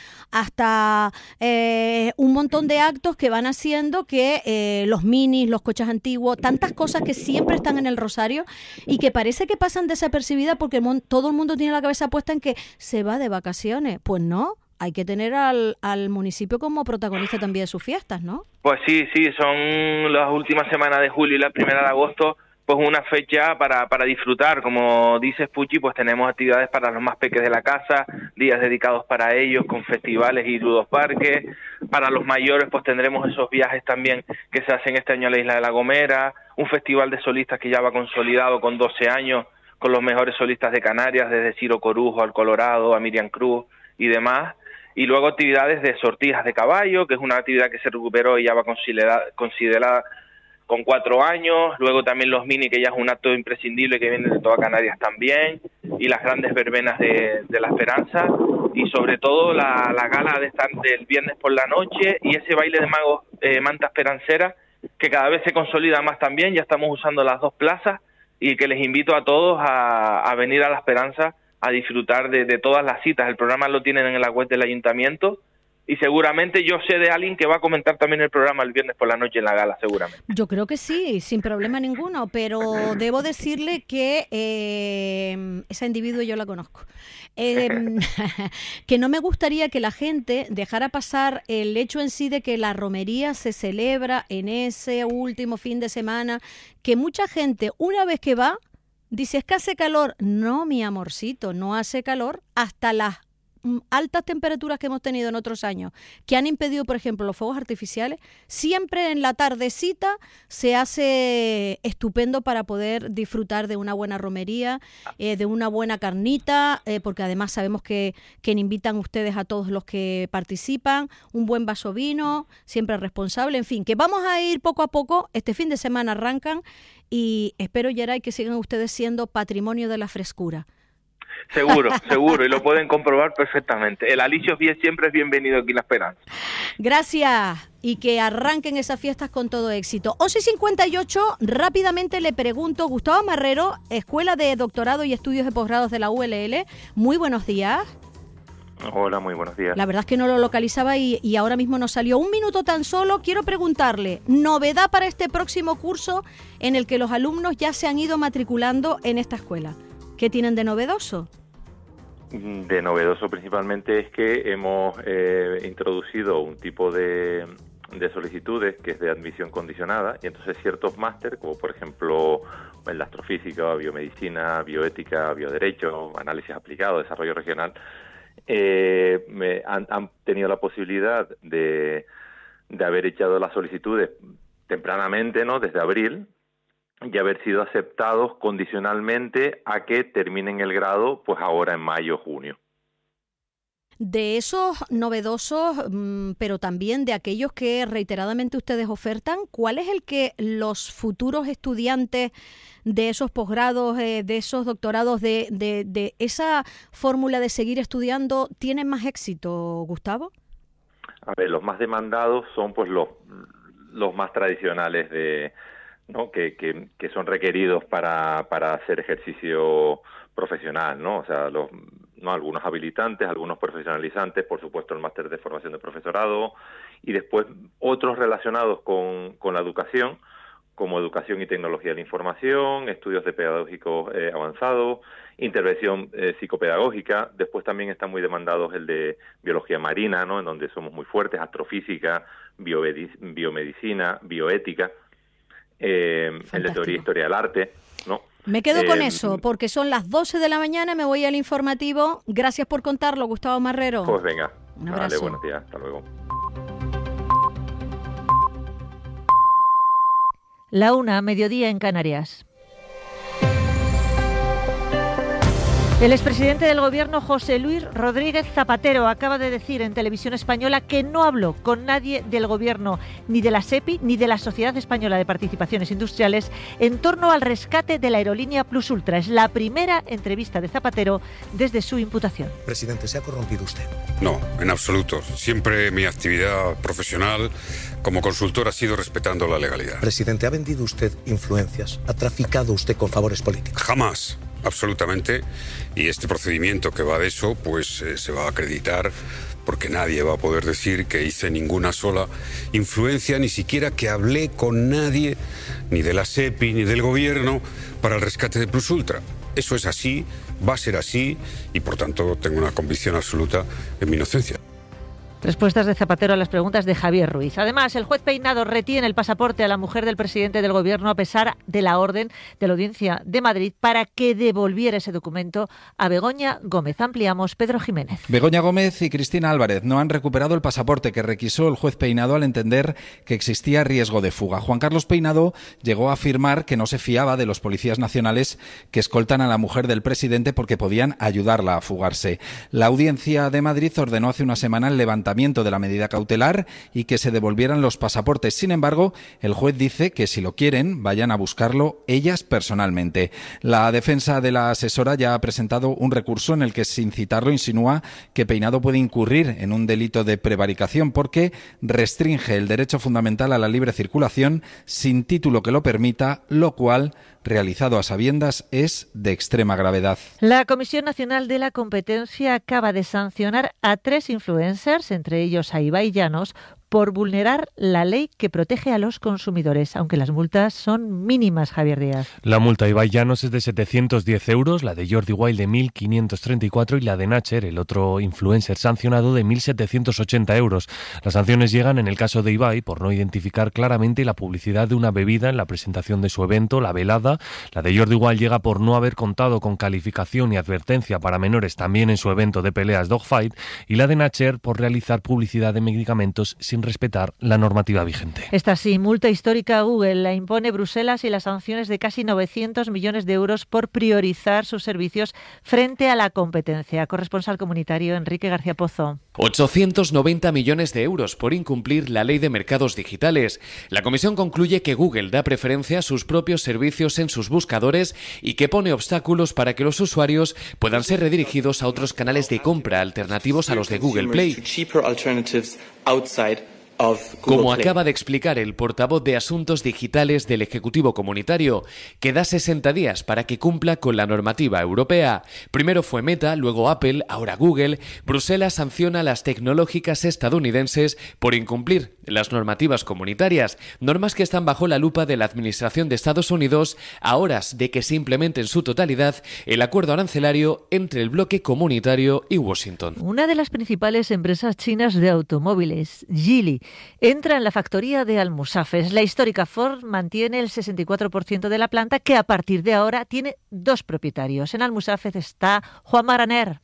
hasta eh, un montón de actos que van haciendo que eh, los minis, los coches antiguos, tantas cosas que siempre están en el Rosario y que parece que pasan desapercibidas porque el mon- todo el mundo tiene la cabeza puesta en que se va de vacaciones. Pues no, hay que tener al, al municipio como protagonista también de sus fiestas, ¿no? Pues sí, sí, son las últimas semanas de julio y la primera de agosto, pues una fecha para, para disfrutar. Como dices, Puchi, pues tenemos actividades para los más pequeños de la casa, días dedicados para ellos, con festivales y ludosparques. Para los mayores, pues tendremos esos viajes también que se hacen este año a la Isla de La Gomera, un festival de solistas que ya va consolidado con doce años, con los mejores solistas de Canarias, desde Ciro Corujo al Colorado, a Miriam Cruz y demás. Y luego actividades de sortijas de caballo, que es una actividad que se recuperó y ya va considerada, considerada con cuatro años. Luego también los mini, que ya es un acto imprescindible que viene de toda Canarias también, y las grandes verbenas de, de la Esperanza, y sobre todo la, la gala de estar del viernes por la noche y ese baile de magos eh, Manta Esperancera, que cada vez se consolida más también. Ya estamos usando las dos plazas y que les invito a todos a, a venir a La Esperanza a disfrutar de, de todas las citas. El programa lo tienen en la web del ayuntamiento y seguramente yo sé de alguien que va a comentar también el programa el viernes por la noche en la gala, seguramente. Yo creo que sí, sin problema ninguno, pero debo decirle que eh, esa individuo yo la conozco. Eh, que no me gustaría que la gente dejara pasar el hecho en sí de que la romería se celebra en ese último fin de semana, que mucha gente una vez que va dice, es que hace calor. No, mi amorcito, no hace calor hasta las altas temperaturas que hemos tenido en otros años, que han impedido, por ejemplo, los fuegos artificiales. Siempre en la tardecita se hace estupendo para poder disfrutar de una buena romería, eh, de una buena carnita, eh, porque además sabemos que, que invitan ustedes a todos los que participan, un buen vaso vino, siempre responsable, en fin, que vamos a ir poco a poco. Este fin de semana arrancan y espero, Yeray, que sigan ustedes siendo patrimonio de la frescura. Seguro, seguro, y lo pueden comprobar perfectamente. El Alicio Fiel siempre es bienvenido aquí en La Esperanza. Gracias, y que arranquen esas fiestas con todo éxito. once cincuenta y ocho, rápidamente le pregunto, Gustavo Marrero, Escuela de Doctorado y Estudios de Posgrados de la U L L, muy buenos días. Hola, muy buenos días. La verdad es que no lo localizaba y, y ahora mismo nos salió un minuto tan solo. Quiero preguntarle, novedad para este próximo curso en el que los alumnos ya se han ido matriculando en esta escuela. ¿Qué tienen de novedoso? De novedoso principalmente es que hemos eh, introducido un tipo de, de solicitudes que es de admisión condicionada, y entonces ciertos máster, como por ejemplo en la astrofísica, biomedicina, bioética, bioderecho, análisis aplicado, desarrollo regional, eh, me han, han tenido la posibilidad de, de haber echado las solicitudes tempranamente, ¿no? Desde abril, y haber sido aceptados condicionalmente a que terminen el grado, pues ahora en mayo, junio. De esos novedosos, pero también de aquellos que reiteradamente ustedes ofertan, ¿cuál es el que los futuros estudiantes de esos posgrados, de esos doctorados, de, de, de esa fórmula de seguir estudiando, tienen más éxito, Gustavo? A ver, los más demandados son pues los, los más tradicionales de... ¿no? que, que, que son requeridos para, para hacer ejercicio profesional, ¿no? O sea, los, ¿no? algunos habilitantes, algunos profesionalizantes, por supuesto el máster de formación de profesorado, y después otros relacionados con, con la educación, como educación y tecnología de la información, estudios de pedagógicos eh, avanzados, intervención eh, psicopedagógica. Después también están muy demandados el de biología marina, ¿no? En donde somos muy fuertes, astrofísica, biomedicina, bioética. Eh, el de teoría e historia del arte, ¿no? Me quedo eh, con eso, porque son las doce de la mañana, me voy al informativo. Gracias por contarlo, Gustavo Marrero. Pues venga, un abrazo. Vale, buenos días, hasta luego. La una, mediodía en Canarias. El expresidente del Gobierno, José Luis Rodríguez Zapatero, acaba de decir en Televisión Española que no habló con nadie del Gobierno, ni de la SEPI, ni de la Sociedad Española de Participaciones Industriales, en torno al rescate de la aerolínea Plus Ultra. Es la primera entrevista de Zapatero desde su imputación. Presidente, ¿se ha corrompido usted? No, en absoluto. Siempre mi actividad profesional como consultor ha sido respetando la legalidad. Presidente, ¿ha vendido usted influencias? ¿Ha traficado usted con favores políticos? Jamás. Absolutamente, y este procedimiento que va de eso, pues eh, se va a acreditar porque nadie va a poder decir que hice ninguna sola influencia, ni siquiera que hablé con nadie, ni de la SEPI, ni del Gobierno, para el rescate de Plus Ultra. Eso es así, va a ser así, y por tanto tengo una convicción absoluta en mi inocencia. Respuestas de Zapatero a las preguntas de Javier Ruiz. Además, el juez Peinado retiene el pasaporte a la mujer del presidente del Gobierno a pesar de la orden de la Audiencia de Madrid para que devolviera ese documento a Begoña Gómez. Ampliamos, Pedro Jiménez. Begoña Gómez y Cristina Álvarez no han recuperado el pasaporte que requisó el juez Peinado al entender que existía riesgo de fuga. Juan Carlos Peinado llegó a afirmar que no se fiaba de los policías nacionales que escoltan a la mujer del presidente porque podían ayudarla a fugarse. La Audiencia de Madrid ordenó hace una semana el levantamiento de la medida cautelar y que se devolvieran los pasaportes. Sin embargo, el juez dice que si lo quieren, vayan a buscarlo ellas personalmente. La defensa de la asesora ya ha presentado un recurso en el que, sin citarlo, insinúa que Peinado puede incurrir en un delito de prevaricación porque restringe el derecho fundamental a la libre circulación sin título que lo permita, lo cual, realizado a sabiendas, es de extrema gravedad. La Comisión Nacional de la Competencia acaba de sancionar a tres influencers, entre ellos a Ibai Llanos, por vulnerar la ley que protege a los consumidores, aunque las multas son mínimas, Javier Díaz. La multa de Ibai Llanos es de setecientos diez euros, la de Jordi Wild de mil quinientos treinta y cuatro y la de Nacher, el otro influencer sancionado, de mil setecientos ochenta euros. Las sanciones llegan en el caso de Ibai por no identificar claramente la publicidad de una bebida en la presentación de su evento, la velada. La de Jordi Wild llega por no haber contado con calificación y advertencia para menores también en su evento de peleas Dogfight, y la de Nacher por realizar publicidad de medicamentos sin respetar la normativa vigente. Esta sí, multa histórica a Google la impone Bruselas y las sanciones de casi novecientos millones de euros por priorizar sus servicios frente a la competencia. Corresponsal comunitario Enrique García Pozo. ochocientos noventa millones de euros por incumplir la ley de mercados digitales. La comisión concluye que Google da preferencia a sus propios servicios en sus buscadores y que pone obstáculos para que los usuarios puedan ser redirigidos a otros canales de compra alternativos a los de Google Play. Como acaba de explicar el portavoz de Asuntos Digitales del Ejecutivo Comunitario, que da sesenta días para que cumpla con la normativa europea. Primero fue Meta, luego Apple, ahora Google. Bruselas sanciona a las tecnológicas estadounidenses por incumplir las normativas comunitarias, normas que están bajo la lupa de la Administración de Estados Unidos a horas de que se implemente en su totalidad el acuerdo arancelario entre el bloque comunitario y Washington. Una de las principales empresas chinas de automóviles, Geely, entra en la factoría de Almusafes. La histórica Ford mantiene el sesenta y cuatro por ciento de la planta, que a partir de ahora tiene dos propietarios. En Almusafes está Juan Maraner.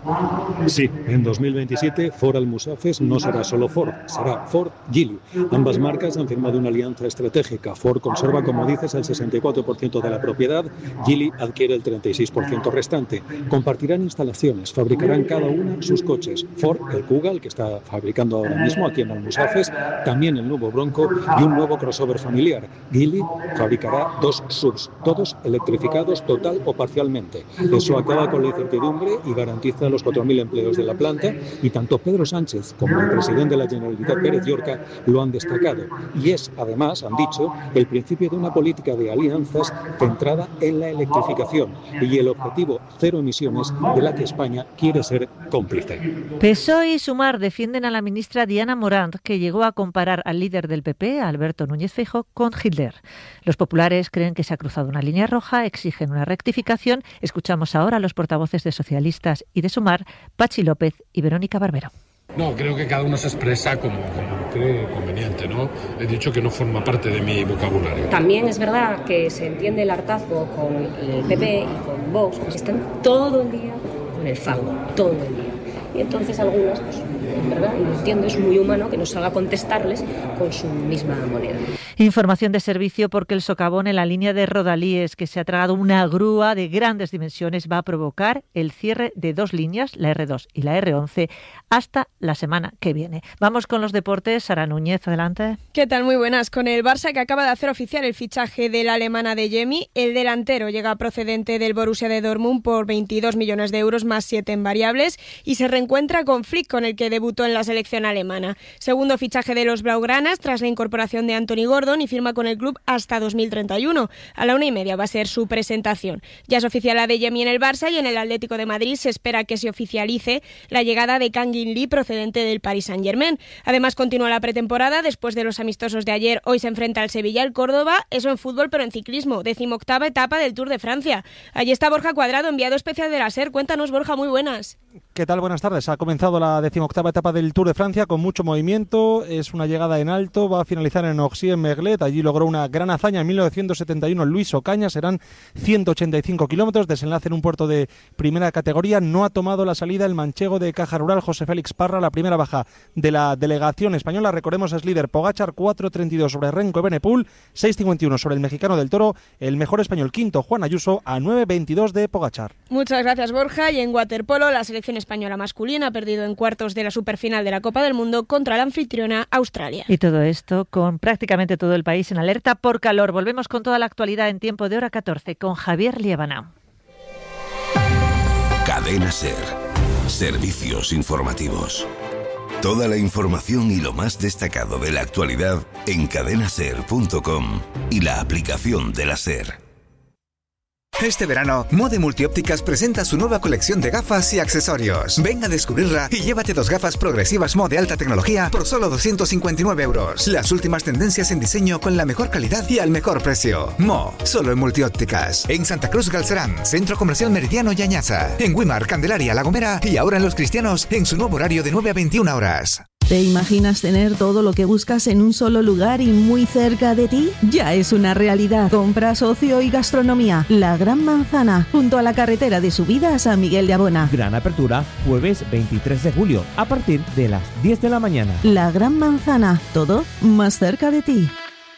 Sí, en dos mil veintisiete Ford Almusafes no será solo Ford, será Ford Geely. Ambas marcas han firmado una alianza estratégica. Ford conserva, como dices, el sesenta y cuatro por ciento de la propiedad, Geely adquiere el treinta y seis por ciento restante. Compartirán instalaciones, fabricarán cada una sus coches. Ford, el Kuga, el que está fabricando ahora mismo aquí en Almusafes, también el nuevo Bronco y un nuevo crossover familiar. Geely fabricará dos S U Vs, todos electrificados total o parcialmente. Eso acaba con la incertidumbre y garantiza a los cuatro mil empleos de la planta, y tanto Pedro Sánchez como el presidente de la Generalitat, Pérez Llorca, lo han destacado. Y es, además, han dicho, el principio de una política de alianzas centrada en la electrificación y el objetivo cero emisiones de la que España quiere ser cómplice. P S O E y Sumar defienden a la ministra Diana Morant, que llegó a comparar al líder del P P, Alberto Núñez Feijóo, con Hitler. Los populares creen que se ha cruzado una línea roja, exigen una rectificación. Escuchamos ahora a los portavoces de socialistas y de Sumar, Pachi López y Verónica Barbero. No, creo que cada uno se expresa como, como cree conveniente, ¿no? He dicho que no forma parte de mi vocabulario. También es verdad que se entiende el hartazgo con el P P y con Vox, porque están todo el día con el fango, todo el día. Y entonces algunos, pues, en verdad, y lo entiendo, es muy humano que no salga a contestarles con su misma moneda. Información de servicio, porque el socavón en la línea de Rodalíes, que se ha tragado una grúa de grandes dimensiones, va a provocar el cierre de dos líneas, la R dos y la R once, hasta la semana que viene. Vamos con los deportes. Sara Núñez, adelante. ¿Qué tal? Muy buenas. Con el Barça, que acaba de hacer oficial el fichaje de la alemana Adeyemi, el delantero llega procedente del Borussia de Dortmund por veintidós millones de euros más siete en variables y se reencuentra con Flick, con el que debutó en la selección alemana. Segundo fichaje de los blaugranas tras la incorporación de Anthony Gordon, y firma con el club hasta dos mil treinta y uno. A la una y media va a ser su presentación. Ya es oficial Adeyemi en el Barça, y en el Atlético de Madrid se espera que se oficialice la llegada de Kang In Lee, procedente del Paris Saint-Germain. Además, continúa la pretemporada. Después de los amistosos de ayer, hoy se enfrenta al Sevilla, el Córdoba, eso en fútbol, pero en ciclismo, decimoctava etapa del Tour de Francia. Allí está Borja Cuadrado, enviado especial de la SER. Cuéntanos, Borja, muy buenas. ¿Qué ¿qué tal? Buenas tardes. Ha comenzado la decimoctava etapa del Tour de Francia con mucho movimiento. Es una llegada en alto, va a finalizar en Orxy-en-Merlet. Allí logró una gran hazaña en mil novecientos setenta y uno Luis Ocaña. Serán ciento ochenta y cinco kilómetros, desenlace en un puerto de primera categoría. No ha tomado la salida el manchego de Caja Rural, José Félix Parra, la primera baja de la delegación española. Recordemos, es líder Pogačar, cuatro treinta y dos sobre Renko Evenepoel, seis cincuenta y uno sobre el mexicano del Toro. El mejor español quinto, Juan Ayuso, a nueve veintidós de Pogačar. Muchas gracias, Borja. Y en waterpolo, la selección española masculina ha perdido en cuartos de la superfinal de la Copa del Mundo contra la anfitriona Australia. Y todo esto con prácticamente todo el país en alerta por calor. Volvemos con toda la actualidad en tiempo de hora catorce con Javier Liébana. Cadena SER. Servicios informativos. Toda la información y lo más destacado de la actualidad en cadena ser punto com y la aplicación de la SER. Este verano, Mode Multiópticas presenta su nueva colección de gafas y accesorios. Ven a descubrirla y llévate dos gafas progresivas Mo de alta tecnología por solo doscientos cincuenta y nueve euros. Las últimas tendencias en diseño con la mejor calidad y al mejor precio. Mo, solo en Multiópticas. En Santa Cruz Galcerán, Centro Comercial Meridiano y Añaza. En Güímar, Candelaria, La Gomera y ahora en Los Cristianos en su nuevo horario de nueve a veintiuna horas. ¿Te imaginas tener todo lo que buscas en un solo lugar y muy cerca de ti? Ya es una realidad. Compras, ocio y gastronomía. La Gran Manzana, junto a la carretera de subida a San Miguel de Abona. Gran apertura, jueves veintitrés de julio, a partir de las diez de la mañana. La Gran Manzana, todo más cerca de ti.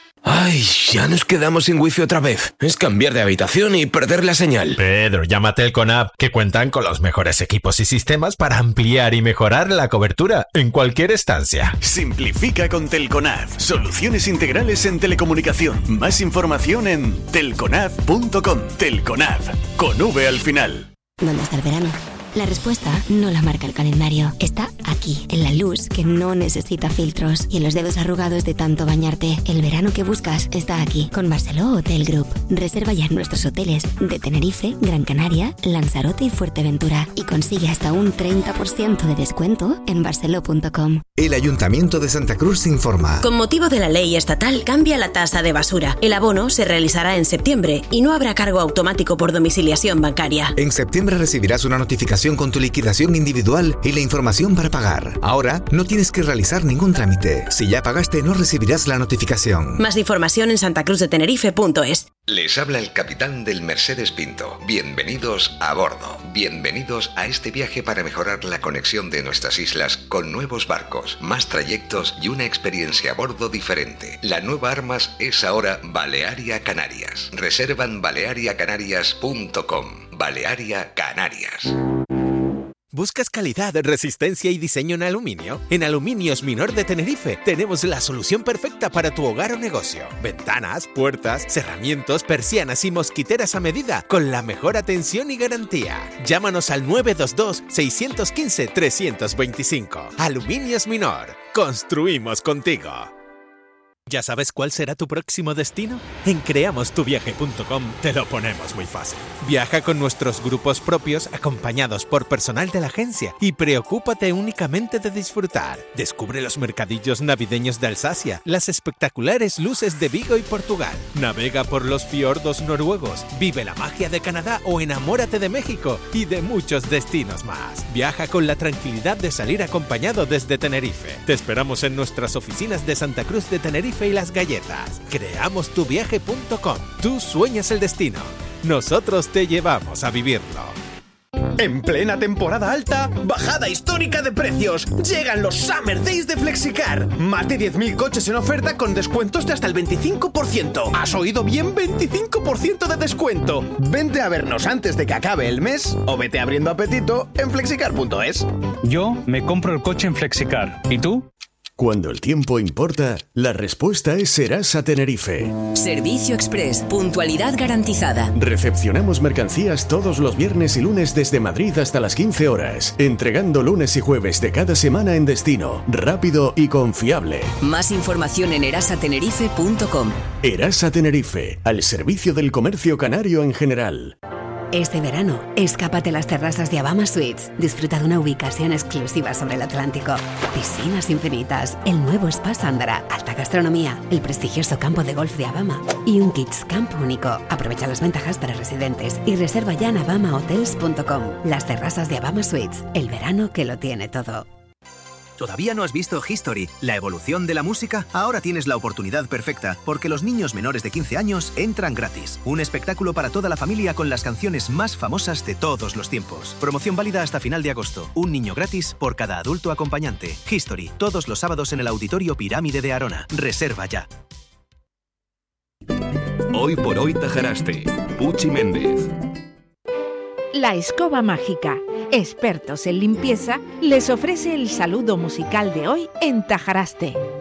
Ay, ya nos quedamos sin wifi otra vez. Es cambiar de habitación y perder la señal. Pedro, llama a Telconab, que cuentan con los mejores equipos y sistemas para ampliar y mejorar la cobertura en cualquier estancia. Simplifica con Telconab. Soluciones integrales en telecomunicación. Más información en telconab punto com. Telconab, con V al final. ¿Dónde está el verano? La respuesta no la marca el calendario. Está aquí, en la luz que no necesita filtros y en los dedos arrugados de tanto bañarte. El verano que buscas está aquí, con Barceló Hotel Group. Reserva ya en nuestros hoteles de Tenerife, Gran Canaria, Lanzarote y Fuerteventura y consigue hasta un treinta por ciento de descuento en barceló punto com. El Ayuntamiento de Santa Cruz informa. Con motivo de la ley estatal, cambia la tasa de basura. El abono se realizará en septiembre y no habrá cargo automático por domiciliación bancaria. En septiembre recibirás una notificación con tu liquidación individual y la información para pagar. Ahora no tienes que realizar ningún trámite. Si ya pagaste, no recibirás la notificación. Más información en santacruz de tenerife punto es. Les habla el capitán del Mercedes Pinto. Bienvenidos a bordo. Bienvenidos a este viaje para mejorar la conexión de nuestras islas con nuevos barcos, más trayectos y una experiencia a bordo diferente. La nueva Armas es ahora Balearia Canarias. Reserva en balearia canarias punto com. Balearia Canarias. ¿Buscas calidad, resistencia y diseño en aluminio? En Aluminios Minor de Tenerife tenemos la solución perfecta para tu hogar o negocio. Ventanas, puertas, cerramientos, persianas y mosquiteras a medida con la mejor atención y garantía. Llámanos al nueve dos dos, seis uno cinco, tres dos cinco. Aluminios Minor. Construimos contigo. ¿Ya sabes cuál será tu próximo destino? En creamos tu viaje punto com te lo ponemos muy fácil. Viaja con nuestros grupos propios acompañados por personal de la agencia y preocúpate únicamente de disfrutar. Descubre los mercadillos navideños de Alsacia, las espectaculares luces de Vigo y Portugal. Navega por los fiordos noruegos, vive la magia de Canadá o enamórate de México y de muchos destinos más. Viaja con la tranquilidad de salir acompañado desde Tenerife. Te esperamos en nuestras oficinas de Santa Cruz de Tenerife y Las Galletas. creamos tu viaje punto com. Tú sueñas el destino. Nosotros te llevamos a vivirlo. En plena temporada alta, bajada histórica de precios. Llegan los Summer Days de Flexicar. Más de diez mil coches en oferta con descuentos de hasta el veinticinco por ciento. ¿Has oído bien? veinticinco por ciento de descuento. Vente a vernos antes de que acabe el mes o vete abriendo apetito en flexicar punto es. Yo me compro el coche en Flexicar. ¿Y tú? Cuando el tiempo importa, la respuesta es Serasa Tenerife. Servicio Express, puntualidad garantizada. Recepcionamos mercancías todos los viernes y lunes desde Madrid hasta las quince horas, entregando lunes y jueves de cada semana en destino, rápido y confiable. Más información en erasa tenerife punto com. Erasa Tenerife, al servicio del comercio canario en general. Este verano, escápate a las terrazas de Abama Suites. Disfruta de una ubicación exclusiva sobre el Atlántico. Piscinas infinitas, el nuevo Spa Sandara, alta gastronomía, el prestigioso campo de golf de Abama y un Kids Camp único. Aprovecha las ventajas para residentes y reserva ya en abama hotels punto com. Las terrazas de Abama Suites, el verano que lo tiene todo. ¿Todavía no has visto History, la evolución de la música? Ahora tienes la oportunidad perfecta, porque los niños menores de quince años entran gratis. Un espectáculo para toda la familia con las canciones más famosas de todos los tiempos. Promoción válida hasta final de agosto. Un niño gratis por cada adulto acompañante. History, todos los sábados en el Auditorio Pirámide de Arona. Reserva ya. Hoy por hoy Tajaraste. Puchi Méndez. La Escoba Mágica, expertos en limpieza, les ofrece el saludo musical de hoy en Tajaraste.